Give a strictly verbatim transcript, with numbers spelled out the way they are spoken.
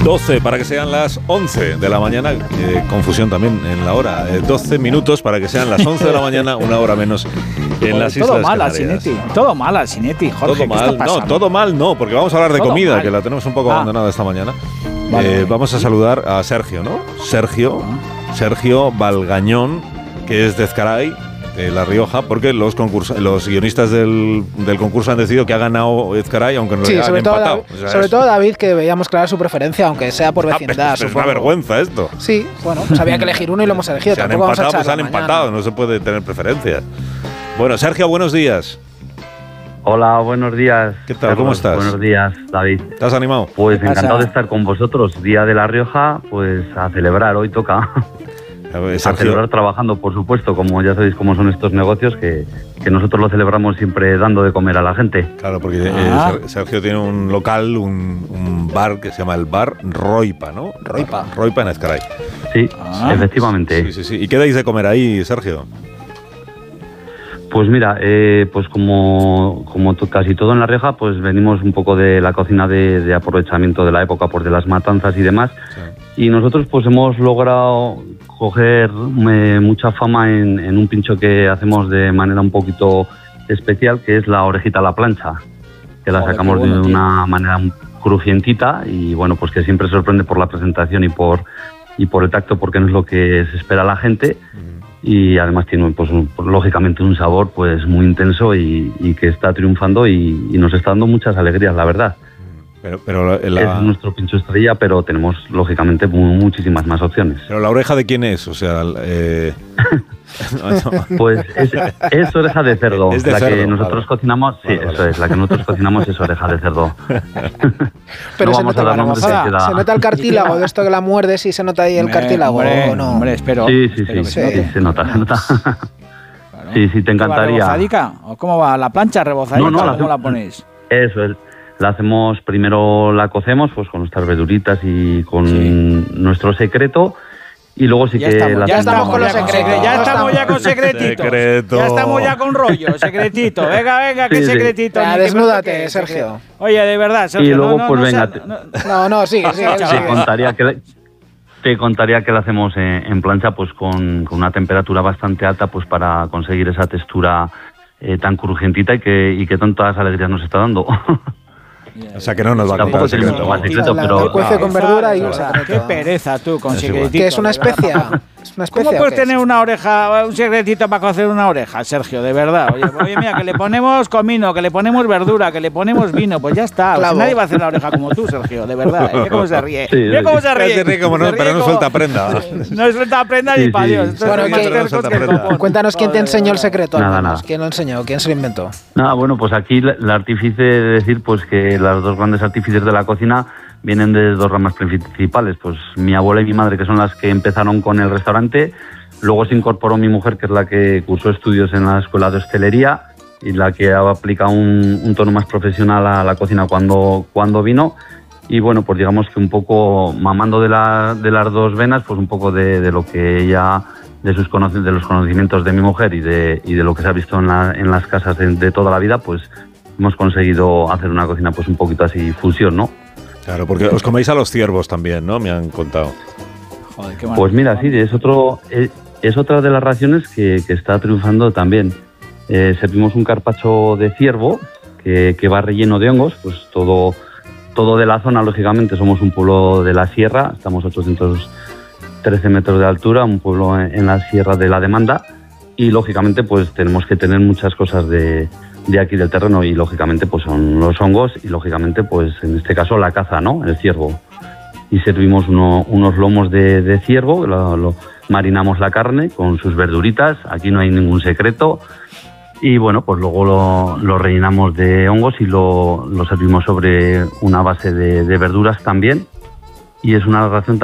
doce para que sean las once de la mañana, eh, confusión también en la hora, eh, doce minutos para que sean las once de la mañana, una hora menos en las Islas Todo mal, Canarias. Alsinetti, todo mal, Alsinetti, Jorge, Todo ¿qué mal, está pasando? no, todo mal no, porque vamos a hablar de Todo comida, mal. que la tenemos un poco Ah. abandonada esta mañana. Vale, Eh, vale. vamos a saludar a Sergio, ¿no? Sergio, Sergio Valgañón, que es de Ezcaray, de La Rioja, porque los concurs- los guionistas del, del concurso han decidido que ha ganado Ezcaray, aunque no Sí, le han sobre, todo, empatado. David, O sea, sobre es- todo David, que veíamos clara su preferencia, aunque sea por Ah, vecindad. pero es una supongo. vergüenza esto. Sí, bueno, pues había que elegir uno y lo hemos elegido. Se han Tampoco vamos a empatado, pues echarlo han mañana. empatado, no se puede tener preferencias. Bueno, Sergio, buenos días. Hola, buenos días. ¿Qué tal? ¿Cómo estás? Buenos días, David. ¿Estás animado? Pues ¿Qué pasa? encantado de estar con vosotros. Día de La Rioja, pues a celebrar, hoy toca. A ver, A Sergio, celebrar trabajando, por supuesto, como ya sabéis cómo son estos negocios, que, que nosotros lo celebramos siempre dando de comer a la gente. claro, porque eh, Ah. Ser- Sergio tiene un local, un, un bar que se llama el Bar Roipa, ¿no? Roipa. Roipa en Ezcaray. Sí, Ah. efectivamente. Sí, sí, sí. ¿Y qué dais de comer ahí, Sergio? Pues mira, eh, pues como, como to- casi todo en La Rioja, pues venimos un poco de la cocina de, de aprovechamiento de la época, pues de las matanzas y demás. Sí. Y nosotros pues hemos logrado coger eh, mucha fama en, en un pincho que hacemos de manera un poquito especial, que es la orejita a la plancha, que la Joder, sacamos qué bueno, de tío. una manera crujientita y bueno, pues que siempre sorprende por la presentación y por y por el tacto, porque no es lo que se espera la gente. Y además tiene, pues, un- pues, lógicamente un sabor pues muy intenso y, y que está triunfando y, y nos está dando muchas alegrías, la verdad. Pero, pero, la, Es nuestro pincho estrella, pero tenemos lógicamente mu- muchísimas más opciones. pero la oreja de quién es, o sea, eh, no, no. Pues es, es oreja de cerdo. Es de la cerdo, que nosotros vale. cocinamos, sí, Vale, vale. eso es, la que nosotros cocinamos es oreja de cerdo. Pero No se, vamos nota, a dar nombres, se, que queda- se nota el cartílago de esto que la muerdes y se nota ahí el Hombre, cartílago, hombre, ¿o no? Hombre, espero. Sí, sí, espero sí, que sí, se note. se nota, se nota. Claro. Sí, sí, te ¿Qué va, encantaría. ¿Rebozadica? ¿O cómo va? ¿La plancha rebozadica? No, no, la ¿Cómo la hacemos- ponéis? Eso es. La hacemos, primero la cocemos pues con nuestras verduritas y con Sí. nuestro secreto. Y luego sí Ya que estamos, la ya hacemos- estamos con los ya secretos. secre- Ya Ya estamos ya con estamos. secretitos. Secreto. Ya estamos ya con rollo, secretito. Venga, venga, qué Sí, sí. secretito. Ya, ni que me desnúdate, toque, Sergio. Oye, de verdad, Sergio. Y luego, no, no, pues, no venga, sea- te- no- No, no, sigue, sigue, Te sigue. te contaría que te contaría que la hacemos en, en plancha pues con, con una temperatura bastante alta pues para conseguir esa textura eh, tan crujientita y que, y que tantas alegrías nos está dando. O sea, que no nos va a contar Tampoco el secreto. tenemos más La- secreto, la- pero la cuece con verdura y un Qué secreto. pereza tú, con Es igual. secretito. Que es una de verdad. especia. Es una especia. ¿Cómo ¿o puedes qué es? tener una oreja, un secretito para cocer una oreja, Sergio? De verdad. Oye, oye, mira, que le ponemos comino, que le ponemos verdura, que le ponemos vino, pues ya está. O sea, Clavo. nadie va a hacer la oreja como tú, Sergio, de verdad. ¿eh? Mira cómo se ríe. Sí, Mira sí. cómo se ríe. Se ríe como no, Se pero ríe no como- suelta prenda. No suelta prenda Sí, ni para sí. Dios. Estos Bueno, son que- más tercos suelta que el prenda. copón. Cuéntanos quién te Joder, enseñó de el verdad. secreto. Nada, al menos. nada. ¿Quién lo enseñó? ¿Quién se lo inventó? Nada, bueno, pues aquí la- el artífice de decir pues que las dos grandes artífices de la cocina vienen de dos ramas principales, pues mi abuela y mi madre, que son las que empezaron con el restaurante. Luego se incorporó mi mujer, que es la que cursó estudios en la escuela de hostelería y la que ha aplicado un, un tono más profesional a la cocina cuando, cuando vino. Y bueno, pues digamos que un poco mamando de, la, de las dos venas, pues un poco de, de lo que ella, de sus conoci- de los conocimientos de mi mujer y de, y de lo que se ha visto en, la- en las casas de, de toda la vida, pues hemos conseguido hacer una cocina pues un poquito así fusión, ¿no? Claro, porque os coméis a los ciervos también, ¿no? Me han contado. Joder, qué mal. Pues mira, sí, es otro es, es otra de las raciones que, que está triunfando también. Eh, servimos un carpaccio de ciervo que, que va relleno de hongos, pues todo, todo de la zona, lógicamente, somos un pueblo de la sierra, estamos a ochocientos trece metros de altura, un pueblo en, en la sierra de la Demanda, y lógicamente pues tenemos que tener muchas cosas de, de aquí del terreno, y lógicamente pues son los hongos, y lógicamente pues en este caso la caza, ¿no? El ciervo. Y servimos uno- unos lomos de, de ciervo, lo, lo- marinamos la carne con sus verduritas, aquí no hay ningún secreto, y bueno, pues luego lo, lo rellenamos de hongos y lo, lo servimos sobre una base de, de verduras también, y es una ración